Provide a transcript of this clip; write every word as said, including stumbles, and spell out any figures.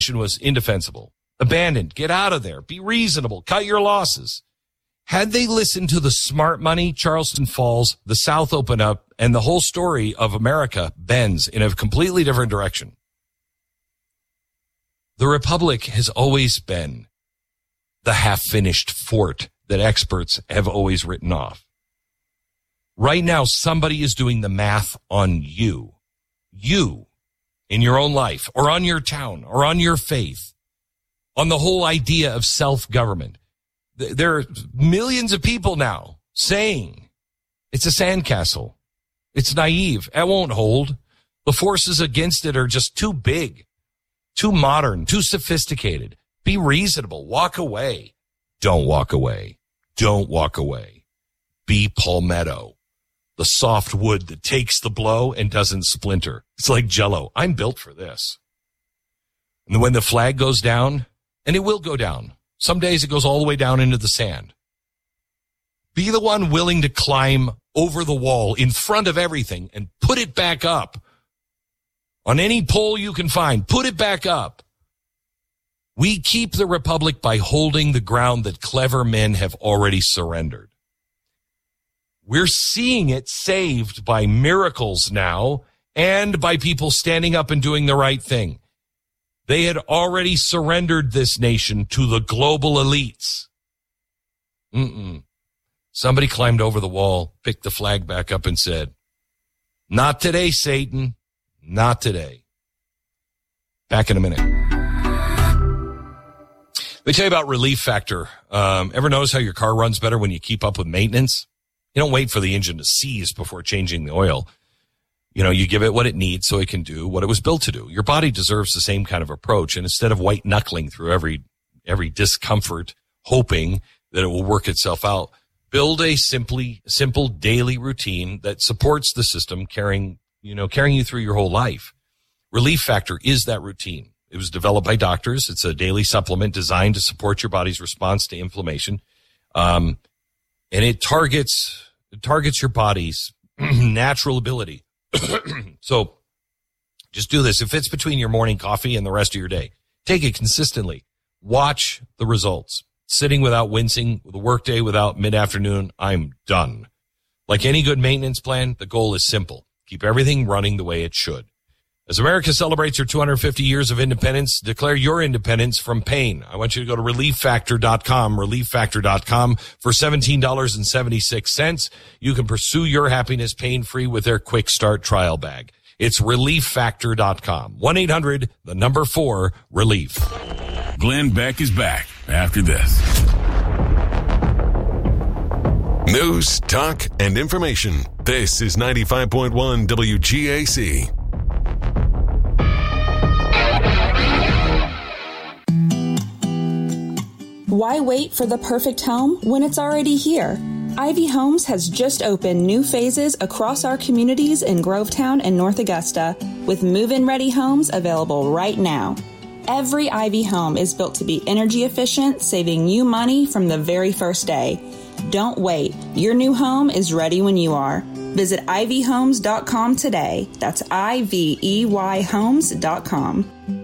was indefensible. Abandoned. Get out of there. Be reasonable. Cut your losses. Had they listened to the smart money, Charleston Falls, the South opened up, and the whole story of America bends in a completely different direction. The Republic has always been the half-finished fort that experts have always written off. Right now, somebody is doing the math on you. You, in your own life, or on your town, or on your faith, on the whole idea of self-government. There are millions of people now saying it's a sandcastle. It's naive. It won't hold. The forces against it are just too big, too modern, too sophisticated. Be reasonable. Walk away. Don't walk away. Don't walk away. Be palmetto, the soft wood that takes the blow and doesn't splinter. It's like Jell-O. I'm built for this. And when the flag goes down, and it will go down, some days it goes all the way down into the sand. Be the one willing to climb over the wall in front of everything and put it back up. On any pole you can find, put it back up. We keep the Republic by holding the ground that clever men have already surrendered. We're seeing it saved by miracles now and by people standing up and doing the right thing. They had already surrendered this nation to the global elites. Mm-mm. Somebody climbed over the wall, picked the flag back up and said, "Not today, Satan. Not today." Back in a minute. Let me tell you about Relief Factor. Um, ever notice how your car runs better when you keep up with maintenance? You don't wait for the engine to seize before changing the oil. You know, you give it what it needs so it can do what it was built to do. Your body deserves the same kind of approach. And instead of white knuckling through every, every discomfort, hoping that it will work itself out, build a simply, simple daily routine that supports the system carrying, you know, carrying you through your whole life. Relief Factor is that routine. It was developed by doctors. It's a daily supplement designed to support your body's response to inflammation. Um, and it targets, it targets your body's natural ability. So just do this. It fits between your morning coffee and the rest of your day. Take it consistently. Watch the results. Sitting without wincing, the workday without mid-afternoon, I'm done. Like any good maintenance plan, the goal is simple. Keep everything running the way it should. As America celebrates her two hundred fifty years of independence, declare your independence from pain. I want you to go to relief factor dot com, relief factor dot com. For seventeen dollars and seventy-six cents, you can pursue your happiness pain-free with their quick start trial bag. It's relief factor dot com. one eight hundred, the number four, relief. Glenn Beck is back after this. News, talk, and information. This is ninety-five point one W G A C. Why wait for the perfect home when it's already here? Ivy Homes has just opened new phases across our communities in Grovetown and North Augusta, with move-in ready homes available right now. Every Ivy home is built to be energy efficient, saving you money from the very first day. Don't wait. Your new home is ready when you are. Visit ivy homes dot com today. That's I V E Y homes dot com.